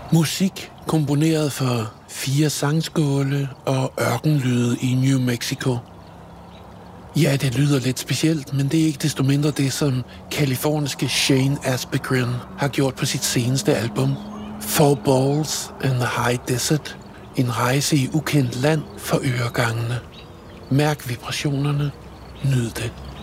Musik komponeret for 4 sangskåle og ørkenlyde i New Mexico. Ja, det lyder lidt specielt, men det er ikke desto mindre det, som kaliforniske Shane Asbegren har gjort på sit seneste album. 4 Balls in the High Desert. En rejse i ukendt land for øregangene. Mærk vibrationerne. Nyd det.